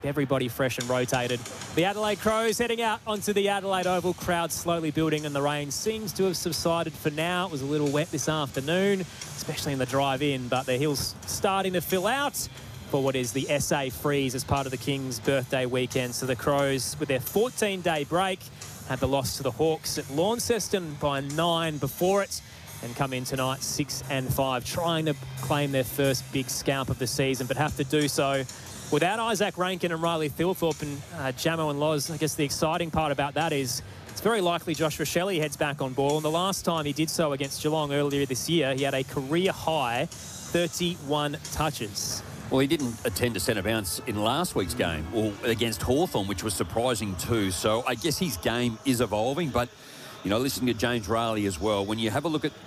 Everybody fresh and rotated. The Adelaide Crows heading out onto the Adelaide Oval. Crowd slowly building and the rain seems to have subsided for now. It was a little wet this afternoon, especially in the drive-in, but the hill's starting to fill out for what is the SA Freeze as part of the King's birthday weekend. So the Crows, with their 14-day break, had the loss to the Hawks at Launceston by 9 before it, and come in tonight 6-5, trying to claim their first big scalp of the season, but have to do so without Isaac Rankin and Riley Thilthorpe and Jamo and Loz. I guess the exciting part about that is it's very likely Joshua Shelley heads back on ball. And the last time he did so against Geelong earlier this year, he had a career-high 31 touches. Well, he didn't attend a centre bounce in last week's game or against Hawthorn, which was surprising too. So I guess his game is evolving. But, you know, listening to James Riley as well, when you have a look at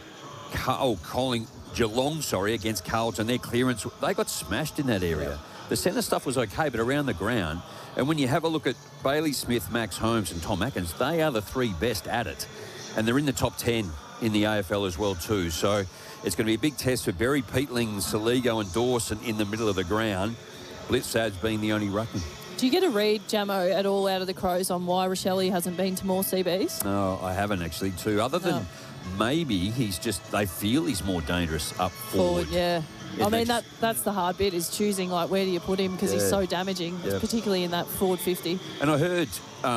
Geelong, against Carlton, their clearance, they got smashed in that area. Yeah. The centre stuff was okay, but around the ground, and when you have a look at Bailey Smith, Max Holmes and Tom Atkins, they are the three best at it. And they're in the top 10 in the AFL as well too. So it's going to be a big test for Barry Peatling, Saligo and Dawson in the middle of the ground. Blitzad's being the only ruckman. Do you get a read, Jamo, at all out of the Crows on why Rochelle hasn't been to more CBs? No, I haven't actually too. Other than maybe they feel he's more dangerous up forward. Yeah. I mean, that's the hard bit, is choosing, like, where do you put him, because he's so damaging, particularly in that forward 50. And I heard,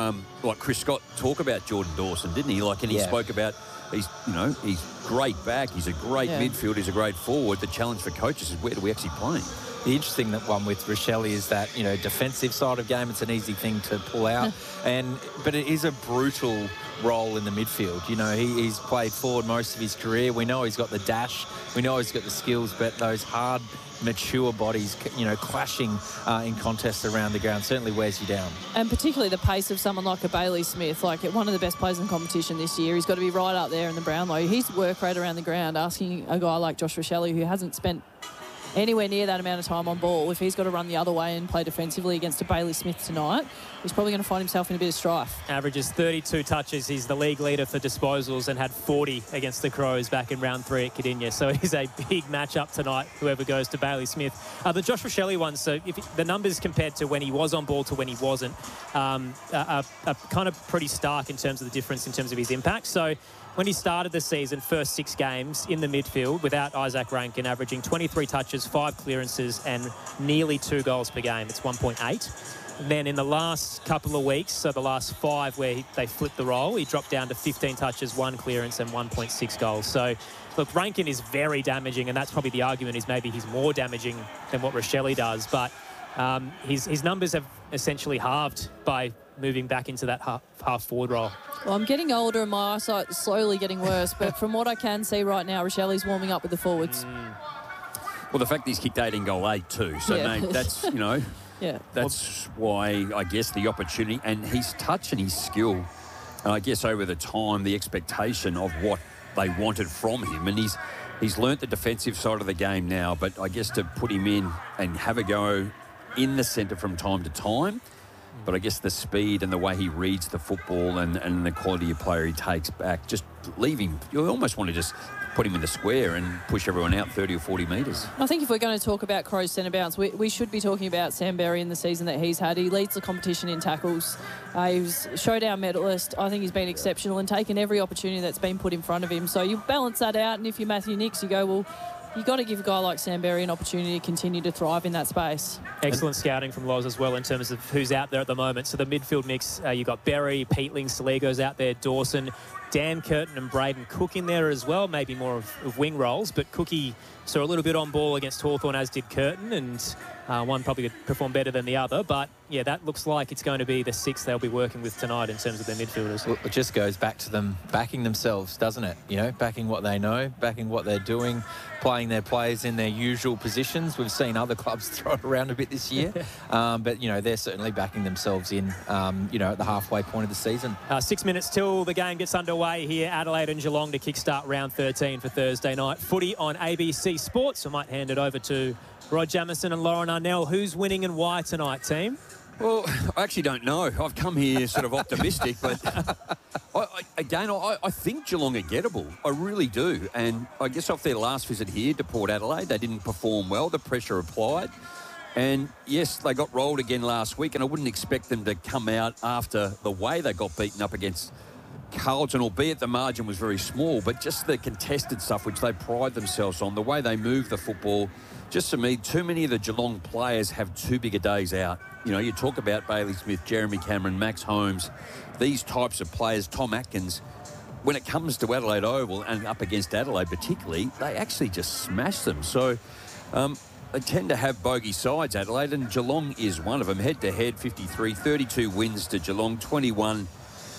Chris Scott talk about Jordan Dawson, didn't he? And he spoke about, he's great back, he's a great midfield, he's a great forward. The challenge for coaches is where do we actually play him? The interesting one with Rochelle is that, defensive side of game, it's an easy thing to pull out. But it is a brutal role in the midfield. He's played forward most of his career. We know he's got the dash. We know he's got the skills, but those hard, mature bodies, clashing in contests around the ground certainly wears you down. And particularly the pace of someone like a Bailey Smith, one of the best players in the competition this year. He's got to be right up there in the Brownlow. His work rate around the ground, asking a guy like Josh Rochelle, who hasn't spent anywhere near that amount of time on ball, if he's got to run the other way and play defensively against a Bailey Smith tonight, he's probably going to find himself in a bit of strife. Averages 32 touches. He's the league leader for disposals and had 40 against the Crows back in round 3 at Cardinia. So it is a big matchup tonight, whoever goes to Bailey Smith. The Josh Rochelle one, so if the numbers compared to when he was on ball to when he wasn't are kind of pretty stark in terms of the difference in terms of his impact. So when he started the season, first 6 games in the midfield without Isaac Rankin, averaging 23 touches, 5 clearances and nearly 2 goals per game. It's 1.8. Then in the last couple of weeks, so the last 5 where they flipped the role, he dropped down to 15 touches, 1 clearance and 1.6 goals. So, look, Rankin is very damaging, and that's probably the argument, is maybe he's more damaging than what Rochelle does. But his numbers have essentially halved by moving back into that half forward role. Well, I'm getting older and my eyesight is slowly getting worse, but from what I can see right now, Rochelle's warming up with the forwards. Well, the fact that he's kicked 8 in goal 8 too. So, mate, that's, that's why I guess the opportunity and his touch and his skill, and I guess over the time, the expectation of what they wanted from him. And he's learnt the defensive side of the game now, but I guess to put him in and have a go in the centre from time to time, but I guess the speed and the way he reads the football and the quality of player he takes back, just leave him. You almost want to just put him in the square and push everyone out 30 or 40 metres. I think if we're going to talk about Crows centre bounce, we should be talking about Sam Berry in the season that he's had. He leads the competition in tackles. He was showdown medalist. I think he's been exceptional and taken every opportunity that's been put in front of him. So you balance that out, and if you're Matthew Nicks, you go, well, you've got to give a guy like Sam Berry an opportunity to continue to thrive in that space. Excellent scouting from Loz as well in terms of who's out there at the moment. So the midfield mix, you've got Berry, Peatling, Saligo's out there, Dawson, Dan Curtin and Braden Cook in there as well, maybe more of wing roles, but Cookie saw a little bit on ball against Hawthorn, as did Curtin, and one probably could perform better than the other. But, yeah, that looks like it's going to be the 6 they'll be working with tonight in terms of their midfielders. Well, it just goes back to them backing themselves, doesn't it? Backing what they know, backing what they're doing, playing their players in their usual positions. We've seen other clubs throw it around a bit this year. But, they're certainly backing themselves in, at the halfway point of the season. 6 minutes till the game gets underway here. Adelaide and Geelong to kickstart round 13 for Thursday night footy on ABC Sports. I might hand it over to Rod Jamieson and Lauren Arnell. Who's winning and why tonight, team? Well, I actually don't know. I've come here sort of optimistic, but I think Geelong are gettable. I really do. And I guess off their last visit here to Port Adelaide, they didn't perform well. The pressure applied. And yes, they got rolled again last week, and I wouldn't expect them to come out after the way they got beaten up against Carlton, albeit the margin was very small, but just the contested stuff which they pride themselves on, the way they move the football. Just to me, too many of the Geelong players have too big a days out. You know, you talk about Bailey Smith, Jeremy Cameron, Max Holmes, these types of players, Tom Atkins. When it comes to Adelaide Oval and up against Adelaide particularly, they actually just smash them. So they tend to have bogey sides, Adelaide, and Geelong is one of them. Head-to-head, 53, 32 wins to Geelong, 21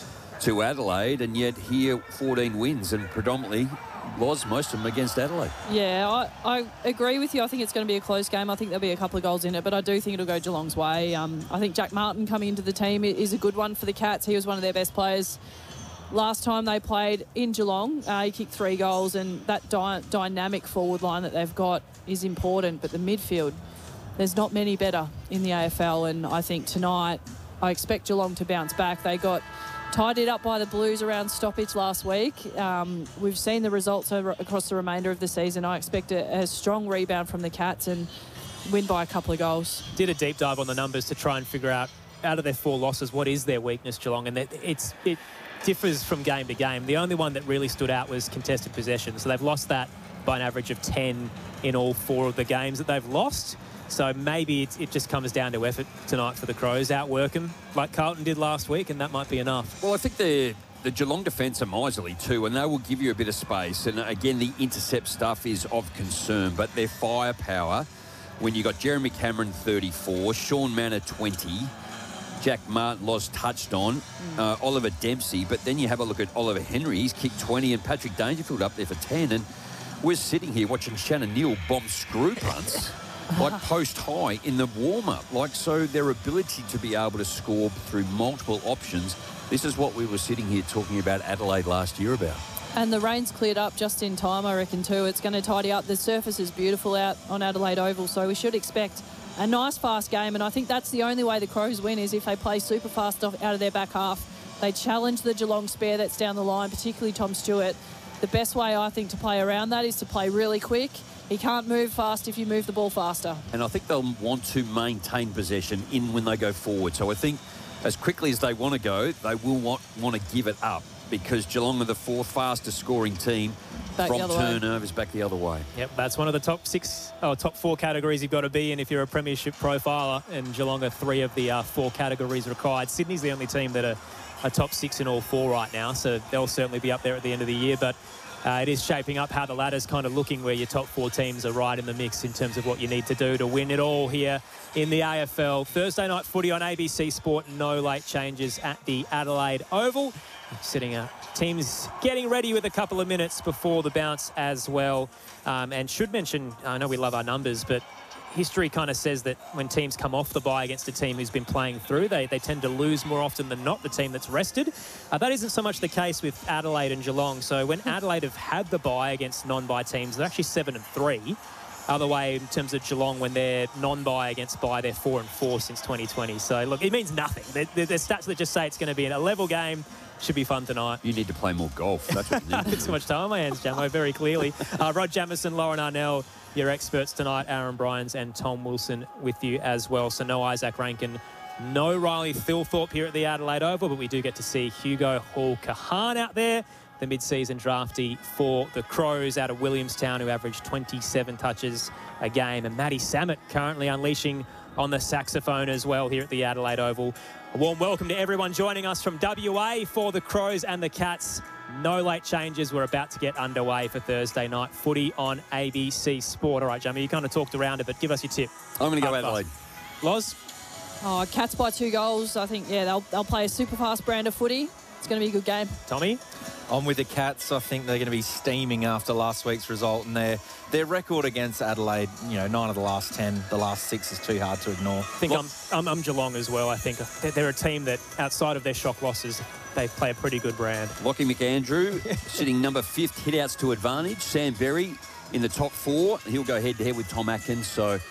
to Adelaide, and yet here 14 wins, and predominantly most of them against Adelaide. Yeah, I agree with you. I think it's going to be a close game. I think there'll be a couple of goals in it, but I do think it'll go Geelong's way. I think Jack Martin coming into the team is a good one for the Cats. He was one of their best players last time they played in Geelong. He kicked 3 goals, and that dynamic forward line that they've got is important. But the midfield, there's not many better in the AFL, and I think tonight I expect Geelong to bounce back. They got tidied up by the Blues around stoppage last week. We've seen the results across the remainder of the season. I expect a strong rebound from the Cats and win by a couple of goals. Did a deep dive on the numbers to try and figure out of their 4 losses, what is their weakness, Geelong, and it differs from game to game. The only one that really stood out was contested possession. So they've lost that by an average of 10 in all 4 of the games that they've lost. So maybe it just comes down to effort tonight for the Crows. Outwork them like Carlton did last week, and that might be enough. Well, I think the Geelong defence are miserly too, and they will give you a bit of space. And again, the intercept stuff is of concern, but their firepower, when you got Jeremy Cameron 34, Sean Manor 20, Jack Martin Loz touched on, Oliver Dempsey, but then you have a look at Oliver Henry. He's kicked 20, and Patrick Dangerfield up there for 10. And we're sitting here watching Shannon Neal bomb screw punts like post high in the warm-up. So their ability to be able to score through multiple options, this is what we were sitting here talking about Adelaide last year about. And the rain's cleared up just in time, I reckon, too. It's going to tidy up. The surface is beautiful out on Adelaide Oval, so we should expect a nice fast game, and I think that's the only way the Crows win is if they play super fast out of their back half. They challenge the Geelong spare that's down the line, particularly Tom Stewart. The best way, I think, to play around that is to play really quick. He can't move fast if you move the ball faster. And I think they'll want to maintain possession in when they go forward. So I think as quickly as they want to go, they will want to give it up, because Geelong are the 4th fastest scoring team from turnovers back the other way. Yep, that's one of the top 4 categories you've got to be in if you're a premiership profiler, and Geelong are 3 of the 4 categories required. Sydney's the only team that are top 6 in all 4 right now, so they'll certainly be up there at the end of the year. But it is shaping up how the ladder's kind of looking, where your top 4 teams are right in the mix in terms of what you need to do to win it all here in the AFL. Thursday night footy on ABC Sport. No late changes at the Adelaide Oval. Sitting up. Teams getting ready with a couple of minutes before the bounce as well. And should mention, I know we love our numbers, but history kind of says that when teams come off the bye against a team who's been playing through, they tend to lose more often than not, the team that's rested. That isn't so much the case with Adelaide and Geelong. So when Adelaide have had the bye against non-bye teams, they're actually 7-3. Other way in terms of Geelong, when they're non-bye against bye, they're 4-4 since 2020. So look, it means nothing. There's stats that just say it's going to be a level game. Should be fun tonight. You need to play more golf. That's what you need. Too much time on my hands, Jamo, very clearly. Rod Jamieson, Lauren Arnell, your experts tonight. Aaron Bryans and Tom Wilson with you as well. So no Isaac Rankin, no Riley Thilthorpe here at the Adelaide Oval, but we do get to see Hugo Hall-Kahan out there, the mid-season draftee for the Crows out of Williamstown, who averaged 27 touches a game. And Matty Samet currently unleashing on the saxophone as well here at the Adelaide Oval. A warm welcome to everyone joining us from WA for the Crows and the Cats. No late changes. We're about to get underway for Thursday night footy on ABC Sport. All right, Jamie, you kind of talked around it, but give us your tip. I'm going to go Adelaide. Loz? Oh, Cats by 2 goals. I think, they'll play a super fast brand of footy. It's going to be a good game. Tommy? I'm with the Cats. I think they're going to be steaming after last week's result, and their record against Adelaide, 9 of the last 10, the last 6 is too hard to ignore. I think I'm Geelong as well. I think they're a team that, outside of their shock losses, they play a pretty good brand. Lockie McAndrew sitting number 5th, hit-outs to advantage. Sam Berry in the top 4. He'll go head-to-head with Tom Atkins, so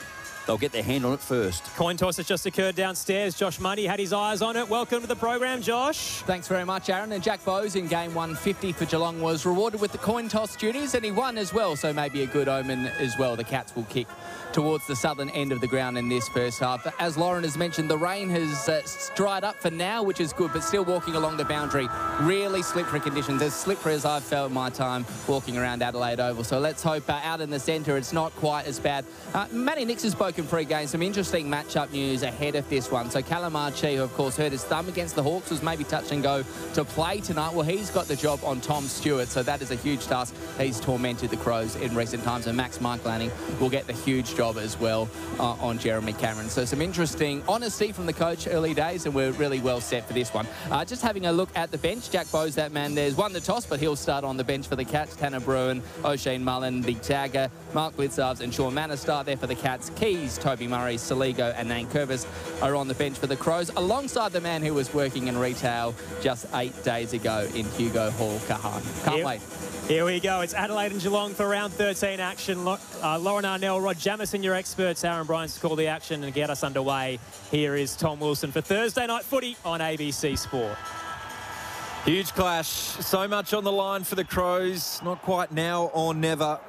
they'll get their hand on it first. Coin toss has just occurred downstairs. Josh Mundy had his eyes on it. Welcome to the program, Josh. Thanks very much, Aaron. And Jack Bowes in game 150 for Geelong was rewarded with the coin toss duties, and he won as well, so maybe a good omen as well. The Cats will kick towards the southern end of the ground in this first half. As Lauren has mentioned, the rain has dried up for now, which is good, but still walking along the boundary. Really slippery conditions, as slippery as I've felt in my time walking around Adelaide Oval. So let's hope out in the centre it's not quite as bad. Matty Nix has spoken pre-game. Some interesting matchup news ahead of this one. So Callum Archie, who of course hurt his thumb against the Hawks, was maybe touch and go to play tonight. Well, he's got the job on Tom Stewart, so that is a huge task. He's tormented the Crows in recent times, and Max Michael will get the huge job as well on Jeremy Cameron. So some interesting honesty from the coach early days, and we're really well set for this one. Just having a look at the bench, Jack Bowes, that man there's won the toss, but he'll start on the bench for the Cats. Tanner Bruin, O'Shane Mullen, Big Jagger, Mark Blitzarves and Sean Manor start there for the Cats. Keys, Toby Murray, Saligo and Nane Curvis are on the bench for the Crows, alongside the man who was working in retail just 8 days ago in Hugo Hall, Kahan. Can't wait. Here we go. It's Adelaide and Geelong for round 13 action. Lauren Arnell, Rod Jamison, your experts. Aaron Bryant to call the action and get us underway. Here is Tom Wilson for Thursday Night Footy on ABC Sport. Huge clash. So much on the line for the Crows. Not quite now or never.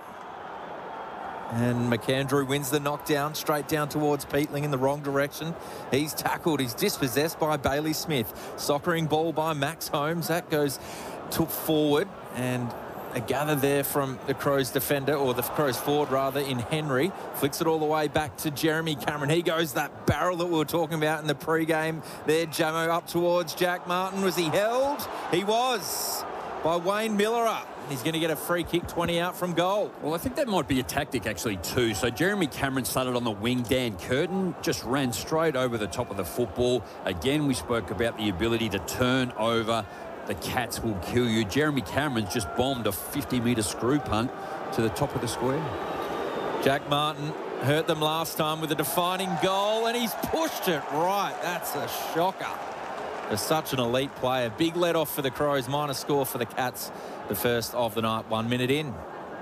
And McAndrew wins the knockdown straight down towards Peatling in the wrong direction. He's tackled. He's dispossessed by Bailey Smith. Soccering ball by Max Holmes. That goes took forward, and a gather there from the Crows defender, or the Crows forward rather, in Henry. Flicks it all the way back to Jeremy Cameron. He goes that barrel that we were talking about in the pre-game there. Jamo up towards Jack Martin. Was he held? He was, by Wayne Miller. He's going to get a free kick 20 out from goal. Well, I think that might be a tactic actually too. So Jeremy Cameron started on the wing. Dan Curtin just ran straight over the top of the football. Again, we spoke about the ability to turn over. The Cats will kill you. Jeremy Cameron's just bombed a 50-metre screw punt to the top of the square. Jack Martin hurt them last time with a defining goal, and he's pushed it right. That's a shocker. For such an elite player. Big let-off for the Crows. Minor score for the Cats. The first of the night, 1 minute in.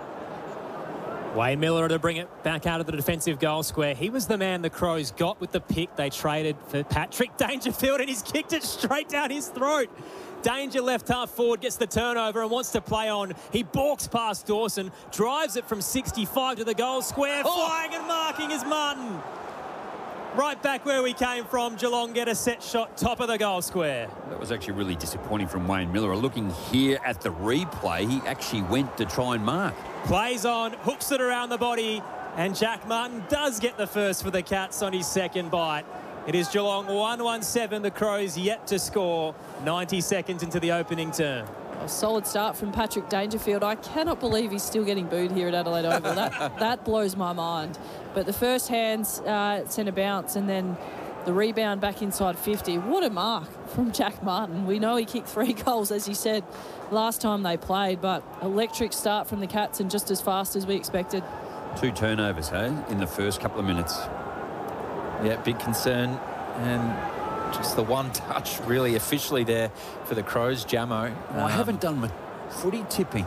Wayne Miller to bring it back out of the defensive goal square. He was the man the Crows got with the pick. They traded for Patrick Dangerfield, and he's kicked it straight down his throat. Danger left half forward, gets the turnover and wants to play on. He balks past Dawson, drives it from 65 to the goal square. Flying and marking is Martin. Right back where we came from. Geelong get a set shot, top of the goal square. That was actually really disappointing from Wayne Miller. Looking here at the replay, he actually went to try and mark. Plays on, hooks it around the body, and Jack Martin does get the first for the Cats on his second bite. It is Geelong 1-1-7. The Crows yet to score. 90 seconds into the opening term. A solid start from Patrick Dangerfield. I cannot believe he's still getting booed here at Adelaide Oval. That blows my mind. But the first hands sent a bounce, and then the rebound back inside 50. What a mark from Jack Martin. We know he kicked 3 goals, as you said, last time they played, but electric start from the Cats and just as fast as we expected. 2 turnovers, hey, in the first couple of minutes. Yeah, big concern, and just the one touch really officially there for the Crows. Jamo. I haven't done my footy tipping.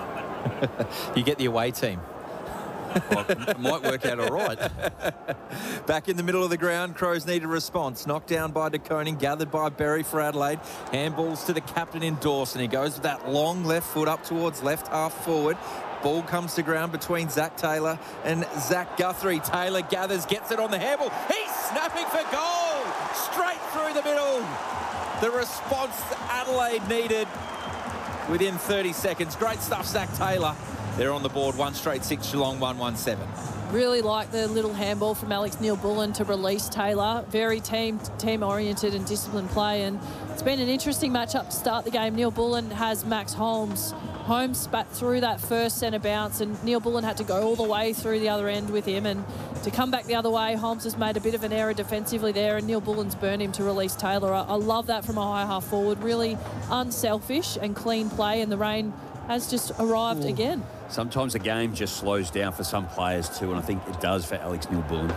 You get the away team. Well, it might work out all right. Back in the middle of the ground, Crows need a response. Knocked down by De Koning, gathered by Berry for Adelaide. Handballs to the captain in Dawson. He goes with that long left foot up towards left half forward. Ball comes to ground between Zach Taylor and Zach Guthrie. Taylor gathers, gets it on the handball. He's snapping for goal! Straight through the middle. The response Adelaide needed within 30 seconds. Great stuff, Zach Taylor. They're on the board, 1 straight 6, Geelong 1-1-7. Really like the little handball from Alex Neil-Bullen to release Taylor. Very team-oriented and disciplined play, and it's been an interesting matchup to start the game. Neil-Bullen has Max Holmes. Holmes spat through that first centre bounce, and Neil-Bullen had to go all the way through the other end with him, and to come back the other way, Holmes has made a bit of an error defensively there, and Neil-Bullen's burned him to release Taylor. I love that from a high half forward. Really unselfish and clean play, and the rain has just arrived again. Sometimes the game just slows down for some players too, and I think it does for Alex Neil-Bullen.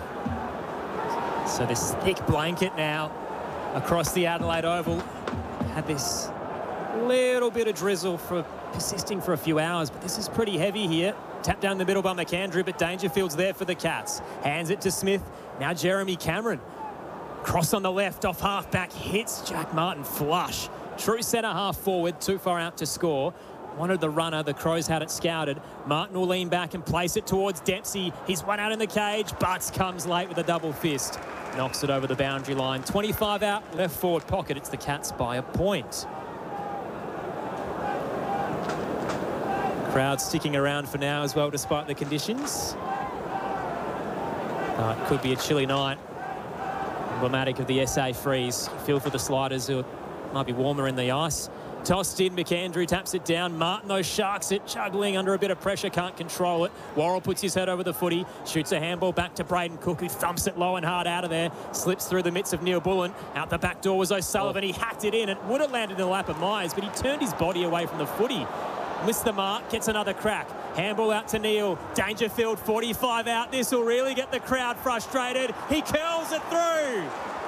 So this thick blanket now across the Adelaide Oval. Had this little bit of drizzle for persisting for a few hours, but this is pretty heavy here. Tapped down the middle by McAndrew, but Dangerfield's there for the Cats. Hands it to Smith. Now Jeremy Cameron. Cross on the left off half-back. Hits Jack Martin flush. True centre half forward. Too far out to score. Wanted the runner. The Crows had it scouted. Martin will lean back and place it towards Dempsey. He's one out in the cage. Butts comes late with a double fist. Knocks it over the boundary line. 25 out, left forward pocket. It's the Cats by a point. Crowd sticking around for now as well, despite the conditions. It could be a chilly night. Emblematic of the SA freeze. Feel for the sliders who might be warmer in the ice. Tossed in, McAndrew taps it down. Martin, though, sharks it, juggling under a bit of pressure, can't control it. Worrell puts his head over the footy, shoots a handball back to Braden Cook, who thumps it low and hard out of there, slips through the midst of Neil Bullen. Out the back door was O'Sullivan. He hacked it in. It would have landed in the lap of Myers, but he turned his body away from the footy. Missed the mark, gets another crack. Handball out to Neil. Dangerfield, 45 out. This will really get the crowd frustrated. He curls it through.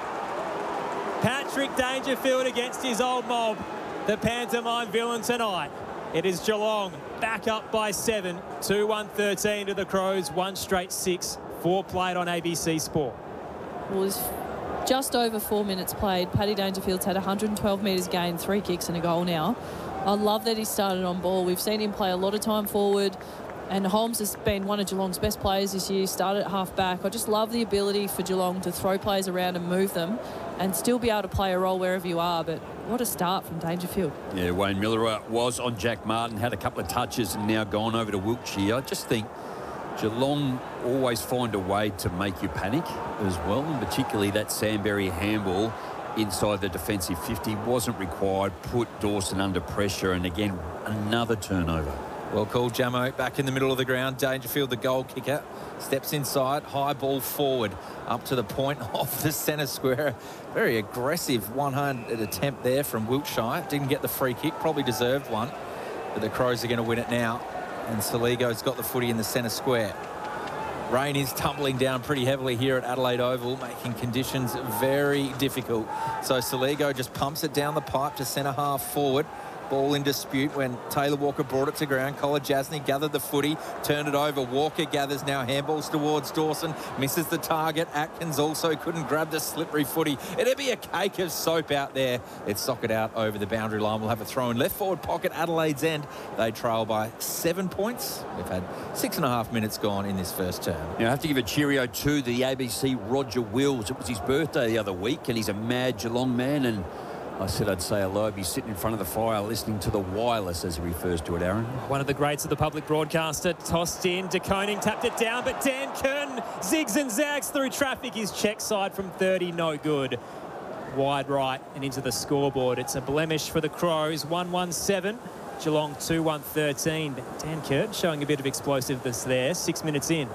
Patrick Dangerfield against his old mob. The pantomime villain tonight. It is Geelong back up by 7. 2-1-13 to the Crows. 1 straight 6. 4 played on ABC Sport. Well, there's just over 4 minutes played. Paddy Dangerfield's had 112 metres gained, 3 kicks and a goal now. I love that he started on ball. We've seen him play a lot of time forward. And Holmes has been one of Geelong's best players this year, started at half-back. I just love the ability for Geelong to throw players around and move them and still be able to play a role wherever you are. But what a start from Dangerfield. Yeah, Wayne Miller was on Jack Martin, had a couple of touches and now gone over to Wiltshire. I just think Geelong always find a way to make you panic as well, and particularly that Samberry handball inside the defensive 50 wasn't required, put Dawson under pressure, and again, another turnover. Well called, Jamo. Back in the middle of the ground. Dangerfield, the goal kicker, steps inside. High ball forward up to the point of the centre square. Very aggressive one-handed attempt there from Wiltshire. Didn't get the free kick. Probably deserved one. But the Crows are going to win it now. And Saligo's got the footy in the centre square. Rain is tumbling down pretty heavily here at Adelaide Oval, making conditions very difficult. So Saligo just pumps it down the pipe to centre half forward. Ball in dispute when Taylor Walker brought it to ground. Colin Jasny gathered the footy, turned it over. Walker gathers now, handballs towards Dawson, misses the target. Atkins also couldn't grab the slippery footy. It'd be a cake of soap out there. It's socked out over the boundary line. We'll have a throw in left forward pocket, Adelaide's end. They trail by 7 points. We've had 6.5 minutes gone in this first term. Now, I have to give a cheerio to the ABC Roger Wills. It was his birthday the other week, and he's a mad Geelong man, and I said I'd say hello. I'd be sitting in front of the fire listening to the wireless, as he refers to it, Aaron. One of the greats of the public broadcaster, tossed in. De Koning tapped it down, but Dan Curtin zigs and zags through traffic. His check side from 30, no good. Wide right and into the scoreboard. It's a blemish for the Crows. 1-1-7. Geelong 2-1-13. But Dan Curtin showing a bit of explosiveness there. 6 minutes in.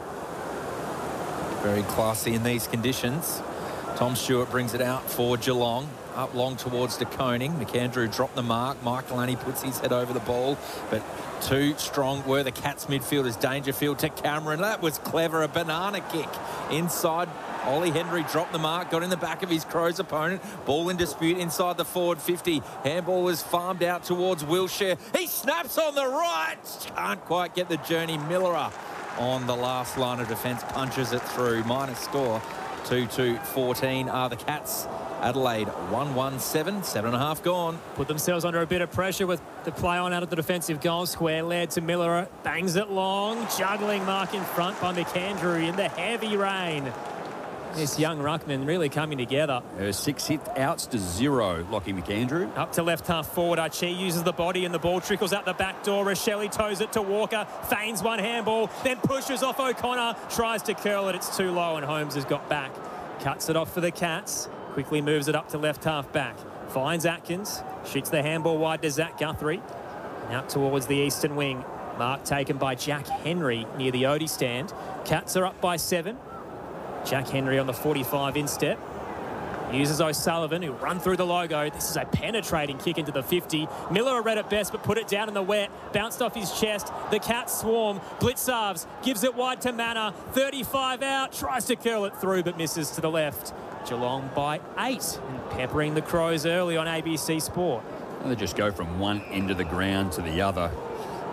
Very classy in these conditions. Tom Stewart brings it out for Geelong. Up long towards De Koning. McAndrew dropped the mark. Michael Annie puts his head over the ball, but too strong were the Cats midfielders. Dangerfield to Cameron. That was clever. A banana kick inside. Ollie Henry dropped the mark, got in the back of his Crows opponent. Ball in dispute inside the forward 50. Handball was farmed out towards Wiltshire. He snaps on the right. Can't quite get the journey. Miller on the last line of defence punches it through. Minus score. 2-2-14 are the Cats. Adelaide 1-1-7, 7.5 gone. Put themselves under a bit of pressure with the play on out of the defensive goal square. Led to Miller, bangs it long, juggling mark in front by McAndrew in the heavy rain. This young ruckman really coming together. 6 hit outs to 0, Lockie McAndrew. Up to left half forward. Archie uses the body and the ball trickles out the back door. Rochelle toes it to Walker. Feigns one handball, then pushes off O'Connor. Tries to curl it. It's too low and Holmes has got back. Cuts it off for the Cats. Quickly moves it up to left half back. Finds Atkins. Shoots the handball wide to Zach Guthrie. And out towards the eastern wing. Mark taken by Jack Henry near the Odie stand. Cats are up by 7. Jack Henry on the 45 instep. Uses O'Sullivan, who run through the logo. This is a penetrating kick into the 50. Miller read it best, but put it down in the wet. Bounced off his chest. The Cats swarm. Blitzarves gives it wide to Manor. 35 out. Tries to curl it through, but misses to the left. Geelong by 8. And peppering the Crows early on ABC Sport. And they just go from one end of the ground to the other.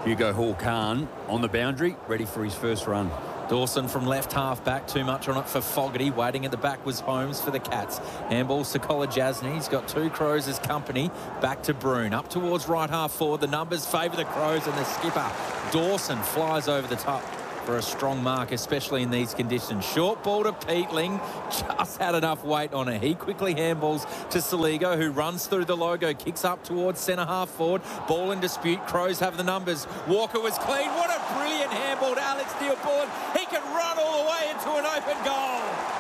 Hugo Hall-Khan on the boundary, ready for his first run. Dawson from left half back, too much on it for Fogarty. Waiting at the back was Holmes for the Cats. Handball to Kolodjasny. He's got two Crows as company. Back to Broon. Up towards right half forward. The numbers favour the Crows and the skipper. Dawson flies over the top for a strong mark, especially in these conditions. Short ball to Peatling. Just had enough weight on it. He quickly handballs to Saligo, who runs through the logo, kicks up towards centre half forward. Ball in dispute. Crows have the numbers. Walker was clean. What a brilliant handball to Alex Neil-Bullen. He can run all the way into an open goal.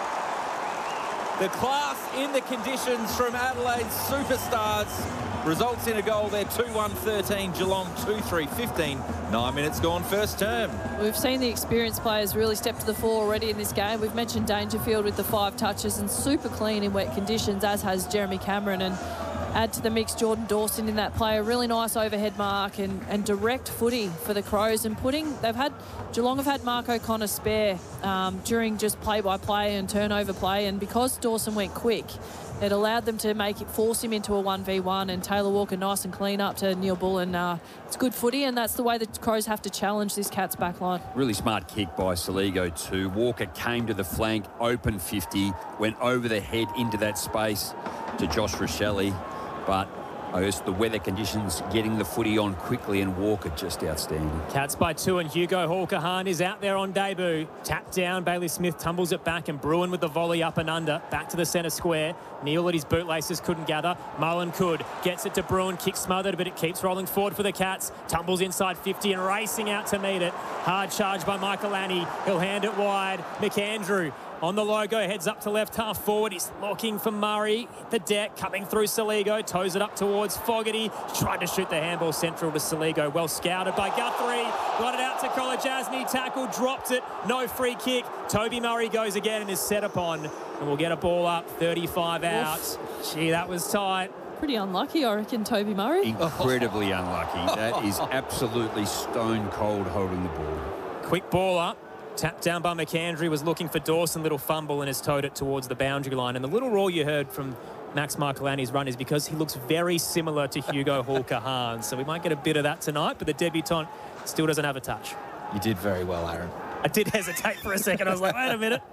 The class in the conditions from Adelaide's superstars results in a goal there. 2-1-13, Geelong 2-3-15. 9 minutes gone first term. We've seen the experienced players really step to the fore already in this game. We've mentioned Dangerfield with the 5 touches and super clean in wet conditions, as has Jeremy Cameron. And add to the mix Jordan Dawson in that play. A really nice overhead mark and direct footy for the Crows. And Geelong have had Mark O'Connor spare during just play-by-play and turnover play. And because Dawson went quick, it allowed them to force him into a 1v1, and Taylor Walker nice and clean up to Neil-Bullen. It's good footy, and that's the way the Crows have to challenge this Cats back line. Really smart kick by Saligo too. Walker came to the flank, open 50, went over the head into that space to Josh Rochelle, but I guess the weather conditions getting the footy on quickly, and Walker just outstanding. Cats by 2, and Hugo Hall-Khan is out there on debut. Tapped down, Bailey Smith tumbles it back, and Bruin with the volley up and under. Back to the centre square. Neil at his bootlaces couldn't gather. Mullen could. Gets it to Bruin. Kick smothered, but it keeps rolling forward for the Cats. Tumbles inside 50 and racing out to meet it. Hard charge by Michael Annie. He'll hand it wide. McAndrew on the logo, heads up to left half forward. He's looking for Murray. Hit the deck, coming through Saligo. Toes it up towards Fogarty. Tried to shoot the handball central to Saligo. Well scouted by Guthrie. Got it out to Kolodjasny. Tackle, dropped it. No free kick. Toby Murray goes again and is set upon. And we'll get a ball up, 35 out. Oof. Gee, that was tight. Pretty unlucky, I reckon, Toby Murray. Incredibly unlucky. That is absolutely stone cold holding the ball. Quick ball up. Tapped down by McAndrew, was looking for Dawson, little fumble, and has towed it towards the boundary line. And the little roar you heard from Max Michaelani's run is because he looks very similar to Hugo Hall-Khan. So we might get a bit of that tonight, but the debutant still doesn't have a touch. You did very well, Aaron. I did hesitate for a second. I was like, wait a minute.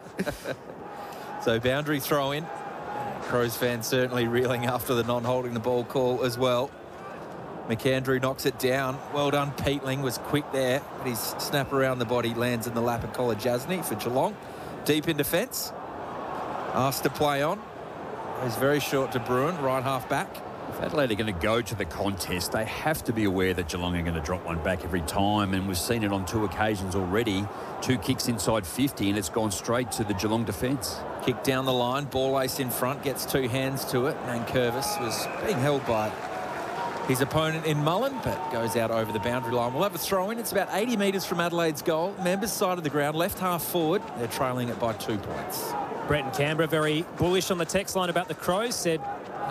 So boundary throw in. Crows fans certainly reeling after the non-holding the ball call as well. McAndrew knocks it down. Well done, Peatling was quick there, but his snap around the body lands in the lap of Kolodjasny for Geelong. Deep in defence. Asked to play on. He's very short to Bruin, right half back. If Adelaide are going to go to the contest, they have to be aware that Geelong are going to drop one back every time, and we've seen it on 2 occasions already. 2 kicks inside 50, and it's gone straight to the Geelong defence. Kick down the line, ball ace in front, gets 2 hands to it. Nankervis was being held by his opponent in Mullen, but goes out over the boundary line. We'll have a throw in. It's about 80 metres from Adelaide's goal. Members' side of the ground, left half forward. They're trailing it by 2 points. Brett in Canberra very bullish on the text line about the Crows. Said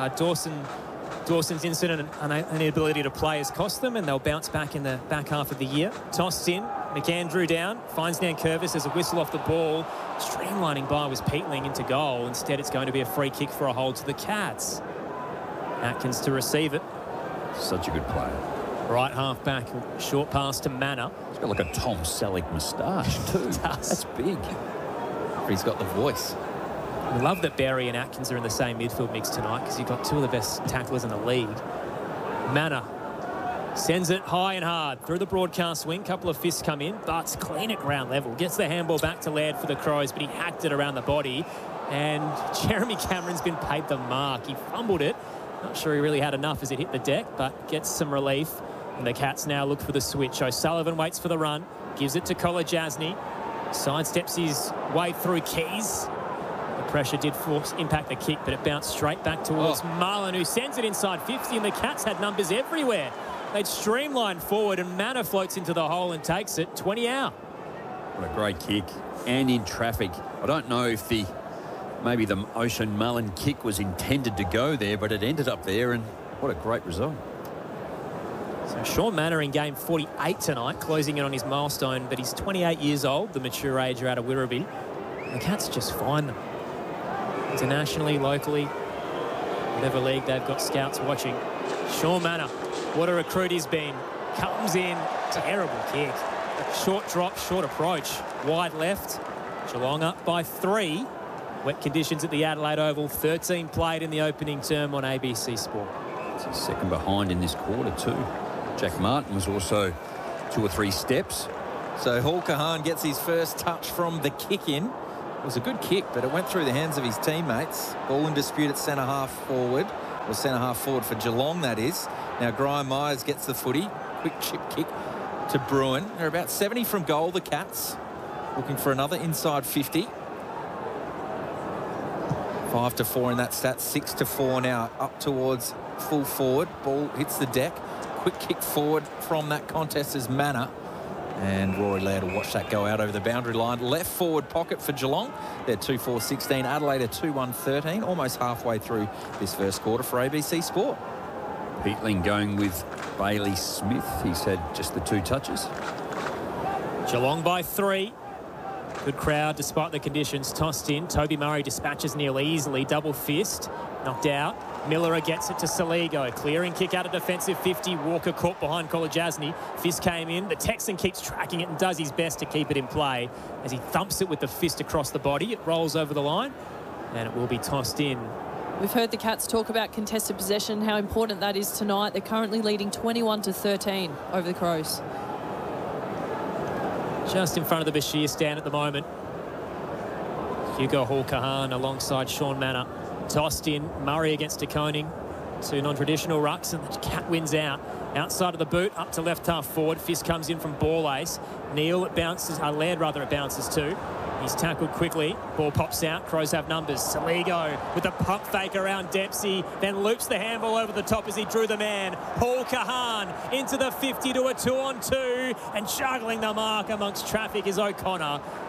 Dawson's incident and inability to play has cost them, and they'll bounce back in the back half of the year. Tossed in, McAndrew down, finds Nankervis as a whistle off the ball. Streamlining by was Peatling into goal. Instead, it's going to be a free kick for a hold to the Cats. Atkins to receive it. Such a good player. Right half back, short pass to Manor. He's got like a Tom Selleck moustache too. That's big. He's got the voice. I love that Berry and Atkins are in the same midfield mix tonight because you've got 2 of the best tacklers in the league. Manor sends it high and hard through the broadcast wing. Couple of fists come in, but clean at ground level. Gets the handball back to Laird for the Crows, but he hacked it around the body. And Jeremy Cameron's been paid the mark. He fumbled it. Not sure he really had enough as it hit the deck, but gets some relief. And the Cats now look for the switch. O'Sullivan waits for the run, gives it to Kolodjasny. Sidesteps his way through Keys. The pressure did impact the kick, but it bounced straight back towards Marlon, who sends it inside 50, and the Cats had numbers everywhere. They'd streamlined forward, and Manor floats into the hole and takes it 20 out. What a great kick. And in traffic. I don't know if maybe the Ocean Mullen kick was intended to go there, but it ended up there, and what a great result. So Sean Manor in game 48 tonight, closing in on his milestone, but he's 28 years old, the mature age out of Wirrabee. The Cats just find them. Internationally, locally, whatever league they've got scouts watching. Sean Manor, what a recruit he's been. Comes in, Terrible kick. Short drop, short approach. Wide left. Geelong up by 3. Wet conditions at the Adelaide Oval. 13 played in the opening term on ABC Sport. It's second behind in this quarter too. Jack Martin was also 2 or 3 steps. So Hall Kahan gets his first touch from the kick in. It was a good kick, but it went through the hands of his teammates. Ball in dispute at centre-half forward, or centre-half forward for Geelong, that is. Now Graham Myers gets the footy. Quick chip kick to Bruin. They're about 70 from goal, the Cats. Looking for another inside 50. 5-4 in that stat. 6-4 now up towards full forward. Ball hits the deck. Quick kick forward from that contest is Manor. And Rory Laird will watch that go out over the boundary line. Left forward pocket for Geelong. They're 2-4-16. Adelaide are 2-1-13. Almost halfway through this first quarter for ABC Sport. Peatling going with Bailey Smith. He's had just the 2 touches. Geelong by 3. Good crowd despite the conditions. Tossed in. Toby Murray dispatches Neil easily. Double fist. Knocked out. Miller gets it to Saligo. Clearing kick out of defensive 50. Walker caught behind Kolajasny. Fist came in. The Texan keeps tracking it and does his best to keep it in play as he thumps it with the fist across the body. It rolls over the line and it will be tossed in. We've heard the Cats talk about contested possession, how important that is tonight. They're currently leading 21-13 over the Crows. Just in front of the Bashir stand at the moment. Hugo Hall Kahan alongside Sean Manor. Tossed in. Murray against De Koning. 2 non-traditional rucks and the Cat wins out. Outside of the boot, up to left half forward. Fist comes in from ball ace. Neil, it bounces, Laird rather, it bounces too. He's tackled quickly. Ball pops out. Crows have numbers. Saligo with a pump fake around Dempsey. Then loops the handball over the top as he drew the man. Hall Kahan into the 50 to a 2-on-2. And juggling the mark amongst traffic is O'Connor.